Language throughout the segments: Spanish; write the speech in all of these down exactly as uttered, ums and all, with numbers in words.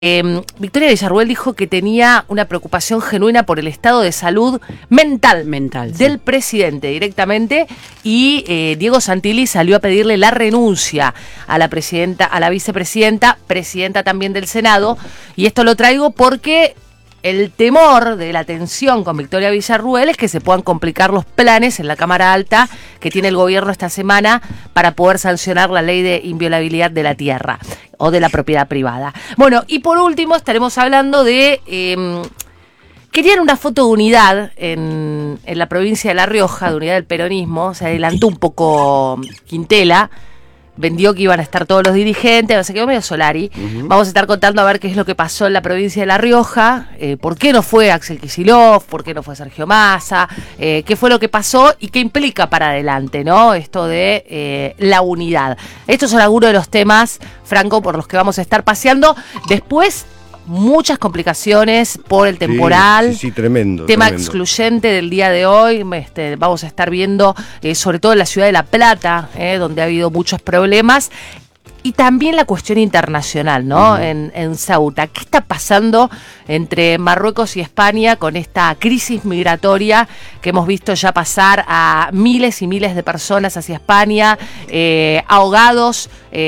Eh, Victoria Villarruel dijo que tenía una preocupación genuina por el estado de salud mental, mental del sí. presidente directamente, y eh, Diego Santilli salió a pedirle la renuncia a la presidenta, a la vicepresidenta, presidenta también del Senado, y esto lo traigo porque el temor de la tensión con Victoria Villarruel es que se puedan complicar los planes en la Cámara Alta que tiene el gobierno esta semana para poder sancionar la ley de inviolabilidad de la tierra o de la propiedad privada. Bueno, y por último estaremos hablando de... Eh, querían una foto de unidad en, en la provincia de La Rioja, de unidad del peronismo. Se adelantó un poco Quintela, vendió que iban a estar todos los dirigentes, se quedó medio Solari. Uh-huh. Vamos a estar contando a ver qué es lo que pasó en la provincia de La Rioja, eh, por qué no fue Axel Kicillof, por qué no fue Sergio Massa, eh, qué fue lo que pasó y qué implica para adelante, ¿no? Esto de eh, la unidad. Estos son algunos de los temas, Franco, por los que vamos a estar paseando. Después, muchas complicaciones por el temporal. Sí, sí, sí, tremendo. Tema tremendo. excluyente del día de hoy. Este, vamos a estar viendo, eh, sobre todo en la ciudad de La Plata, eh, donde ha habido muchos problemas. Y también la cuestión internacional, ¿no? Uh-huh. En, en Ceuta. ¿Qué está pasando entre Marruecos y España con esta crisis migratoria que hemos visto ya pasar a miles y miles de personas hacia España, eh, ahogados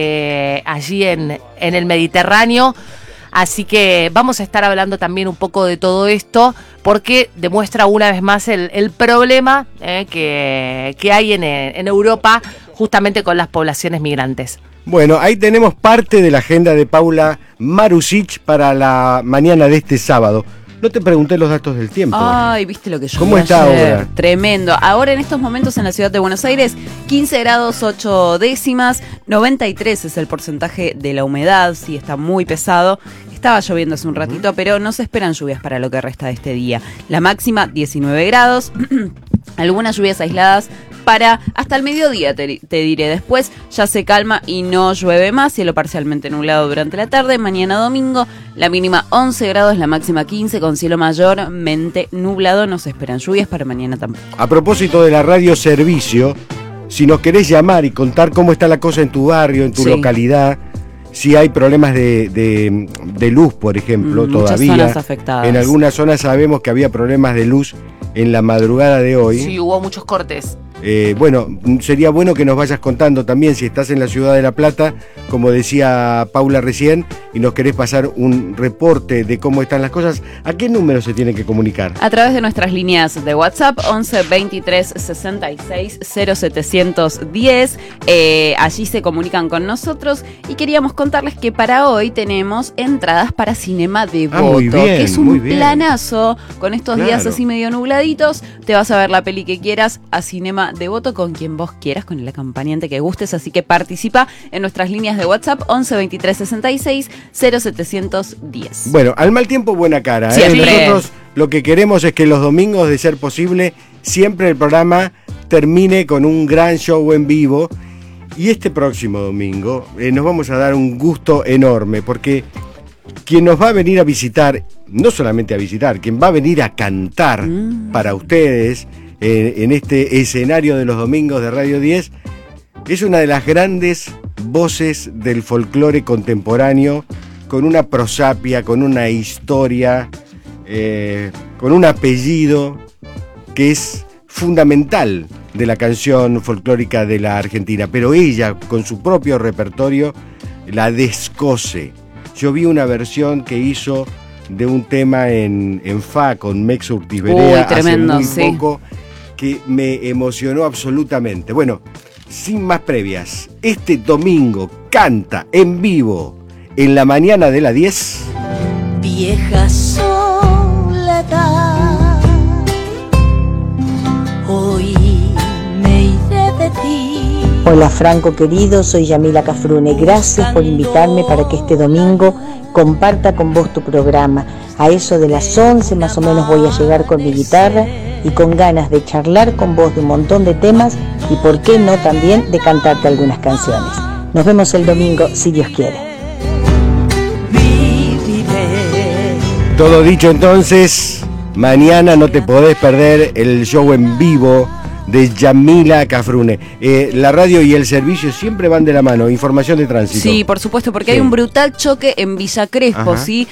eh, allí en, en el Mediterráneo? Así que vamos a estar hablando también un poco de todo esto, porque demuestra una vez más el, el problema eh, que, que hay en, en Europa justamente con las poblaciones migrantes. Bueno, ahí tenemos parte de la agenda de Paula Marusic para la mañana de este sábado. No te pregunté los datos del tiempo. Ay, viste lo que yo ¿Cómo está ayer? ahora? Tremendo. Ahora en estos momentos en la ciudad de Buenos Aires, quince grados ocho décimas, noventa y tres es el porcentaje de la humedad, sí, está muy pesado. Estaba lloviendo hace un ratito, uh-huh. pero no se esperan lluvias para lo que resta de este día. La máxima, diecinueve grados, algunas lluvias aisladas para hasta el mediodía, te, te diré. Después ya se calma y no llueve más, cielo parcialmente nublado durante la tarde. Mañana domingo, la mínima once grados, la máxima quince, con cielo mayormente nublado. No se esperan lluvias para mañana tampoco. A propósito de la radio servicio, si nos querés llamar y contar cómo está la cosa en tu barrio, en tu sí. localidad, si hay problemas de, de, de luz, por ejemplo, mm, todavía. Muchas zonas afectadas. En algunas zonas sabemos que había problemas de luz en la madrugada de hoy. Sí, hubo muchos cortes. Eh, bueno, sería bueno que nos vayas contando también si estás en la ciudad de La Plata, como decía Paula recién, y nos querés pasar un reporte de cómo están las cosas. ¿A qué número se tienen que comunicar? A través de nuestras líneas de WhatsApp, once veintitrés sesenta y seis cero setecientos diez. Eh, allí se comunican con nosotros y queríamos contarles que para hoy tenemos entradas para Cinema de ah, Voto, muy bien, que es un muy bien. planazo con estos Claro. días así medio nubladitos. Te vas a ver la peli que quieras a Cinema de Voto con quien vos quieras, con el acompañante que gustes, así que participa en nuestras líneas de WhatsApp once veintitrés sesenta y seis cero setecientos diez. Bueno, al mal tiempo buena cara, ¿eh? Siempre. Nosotros lo que queremos es que los domingos, de ser posible, siempre el programa termine con un gran show en vivo. Y este próximo domingo eh, nos vamos a dar un gusto enorme, porque quien nos va a venir a visitar, no solamente a visitar, quien va a venir a cantar mm. para ustedes eh, en este escenario de los domingos de Radio diez, es una de las grandes voces del folclore contemporáneo, con una prosapia, con una historia, eh, con un apellido que es fundamental de la canción folclórica de la Argentina, pero ella, con su propio repertorio, la descose. Yo vi una versión que hizo de un tema en, en Fa con Mex Urtiz Berea hace tremendo, muy sí. poco, que me emocionó absolutamente. Bueno, sin más previas, este domingo canta en vivo en la mañana de la diez. Vieja soledad, hoy me iré de ti. Hola Franco querido, soy Yamila Cafrune. Gracias por invitarme para que este domingo comparta con vos tu programa. A eso de las once más o menos voy a llegar con mi guitarra y con ganas de charlar con vos de un montón de temas y por qué no también de cantarte algunas canciones. Nos vemos el domingo si Dios quiere. Todo dicho entonces, mañana no te podés perder el show en vivo de Yamila Cafrune. Eh, la radio y el servicio siempre van de la mano. Información de tránsito. Sí, por supuesto, porque sí. hay un brutal choque en Villa Crespo, Ajá. ¿sí?